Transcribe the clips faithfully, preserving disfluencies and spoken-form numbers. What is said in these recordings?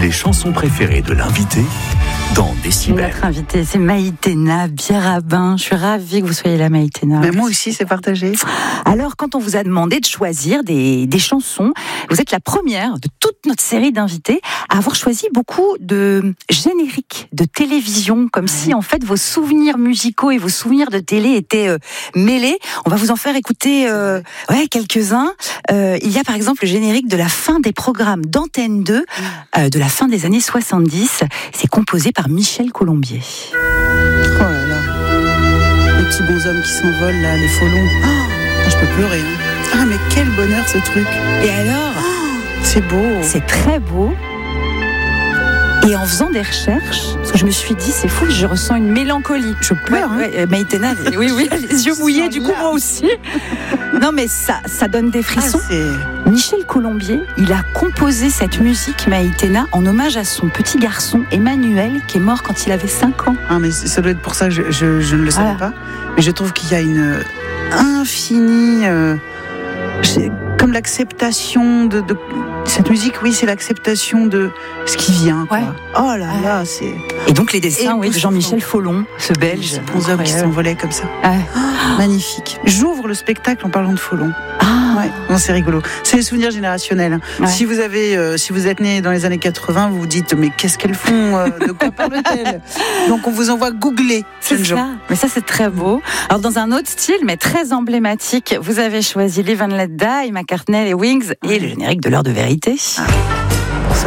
Les chansons préférées de l'invité dans Décibel. Notre invité, c'est Maïtena Bierabin. Je suis ravie que vous soyez là, Maïtena. Mais moi aussi, c'est partagé. Alors, quand on vous a demandé de choisir des, des chansons, vous êtes la première de toute notre série d'invités à avoir choisi beaucoup de génériques de télévision, comme ouais. si, en fait, vos souvenirs musicaux et vos souvenirs de télé étaient euh, mêlés. On va vous en faire écouter euh, ouais, quelques-uns. Euh, il y a, par exemple, le générique de la fin des programmes d'Antenne deux, euh, de la fin des années soixante-dix. C'est composé par Michel Colombier. Oh là là, les petits bonshommes qui s'envolent là, les folons. Oh, je peux pleurer. Hein. Ah mais quel bonheur ce truc. Et alors, oh, c'est beau. C'est très beau. Et en faisant des recherches, parce que je me suis dit, c'est fou, je ressens une mélancolie. Je pleure. Ouais, hein. ouais, Maïtena, oui, oui, les yeux mouillés, du coup, moi aussi. Non, mais ça, ça donne des frissons. Ah, c'est... Michel Colombier, il a composé cette musique, Maïtena, en hommage à son petit garçon, Emmanuel, qui est mort quand il avait cinq ans. Ah, mais ça doit être pour ça que je, je, je ne le savais voilà. pas. Mais je trouve qu'il y a une infinie... Euh, comme l'acceptation de, de... Cette musique, oui, c'est l'acceptation de ce qui vient. Quoi. Ouais. Oh là là, c'est... Et donc les dessins oui, de Jean-Michel Follon, ce Belge. Ces bonshommes qui s'envolaient comme ça. Ah. Oh, magnifique. J'ouvre le spectacle en parlant de Follon. Ah. Ouais, bon, c'est rigolo. C'est les souvenirs générationnels. Ouais. Si vous avez, euh, si vous êtes né dans les années quatre-vingts, vous vous dites mais qu'est-ce qu'elles font euh, de quoi parle-t-elle. Donc on vous envoie googler. C'est ça. Gens. Mais ça c'est très beau. Alors dans un autre style, mais très emblématique, vous avez choisi Live and Let Die, McCartney, les Wings et le générique de l'heure de vérité. Ah. Ça,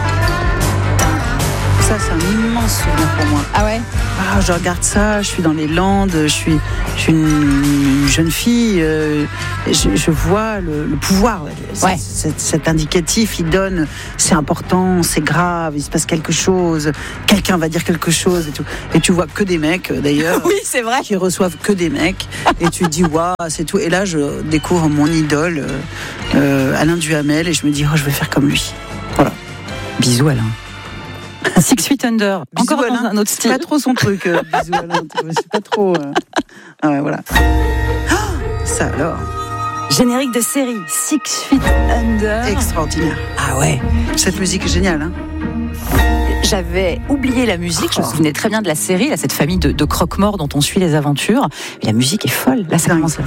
ça c'est un immense souvenir pour moi. Ah ouais. Ah, je regarde ça, je suis dans les Landes, je suis, je suis une, une jeune fille, euh, je, je vois le, le pouvoir. Ouais. Cet, cet indicatif, il donne, c'est important, c'est grave, il se passe quelque chose, quelqu'un va dire quelque chose et tout. Et tu vois que des mecs, d'ailleurs. Oui, c'est vrai. Qui reçoivent que des mecs. Et tu te dis, waouh, c'est tout. Et là, je découvre mon idole, euh, Alain Duhamel, et je me dis, oh, je vais faire comme lui. Voilà. Bisous, Alain. Six Feet Under, bisous encore Alain. Dans un autre style. C'est pas trop son truc, euh, bisous Alain, c'est pas trop... Euh... Ah ouais, voilà. Oh, ça alors. Générique de série, Six Feet Under. Extraordinaire. Ah ouais. Cette musique est géniale, hein. J'avais oublié la musique, je me souvenais très bien de la série, là, cette famille de, de croque-morts dont on suit les aventures. Mais la musique est folle, là ça commence là.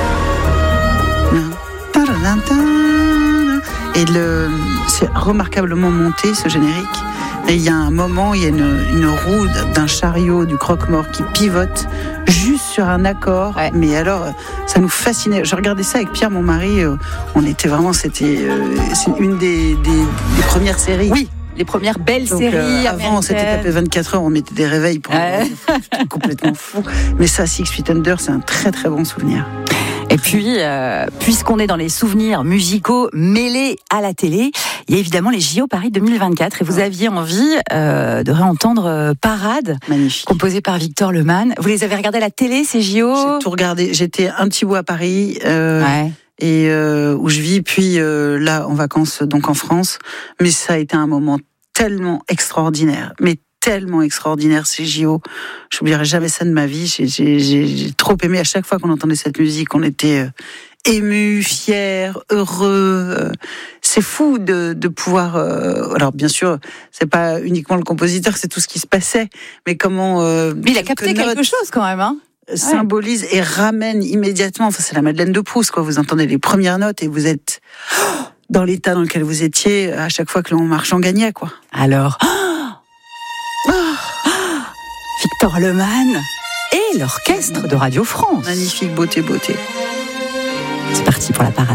Et le, c'est remarquablement monté ce générique. Et il y a un moment, il y a une, une roue d'un chariot du croque-mort qui pivote juste sur un accord. Ouais. Mais alors, ça nous fascinait. Je regardais ça avec Pierre, mon mari. On était vraiment, c'était c'est une des, des, des premières séries. Oui. Les premières belles Donc, séries. Euh, avant, on s'était tapé vingt-quatre heures, on mettait des réveils pour ouais. C'était complètement fou. Mais ça, Six Feet Under, c'est un très très bon souvenir. Et puis, euh, puisqu'on est dans les souvenirs musicaux mêlés à la télé, il y a évidemment les J O Paris deux mille vingt-quatre. Et vous aviez envie euh, de réentendre euh, Parade, magnifique, composée par Victor Lemann. Vous les avez regardés à la télé, ces J O ? J'ai tout regardé. J'étais un petit bout à Paris. Euh, ouais. Et euh, où je vis, puis euh, là en vacances donc en France, mais ça a été un moment tellement extraordinaire, mais tellement extraordinaire ces J O, je n'oublierai jamais ça de ma vie. J'ai, j'ai, j'ai trop aimé à chaque fois qu'on entendait cette musique, on était euh, émus, fiers, heureux. Euh, c'est fou de, de pouvoir. Euh, alors bien sûr, c'est pas uniquement le compositeur, c'est tout ce qui se passait, mais comment. Euh, mais il a capté quelque chose quand même, hein. Symbolise ouais. et ramène immédiatement. Enfin, c'est la Madeleine de Proust, quoi. Vous entendez les premières notes et vous êtes dans l'état dans lequel vous étiez à chaque fois que l'on marchand gagnait, quoi. Alors, oh Victor Lemann et l'orchestre de Radio France. Magnifique, beauté, beauté. C'est parti pour la parade.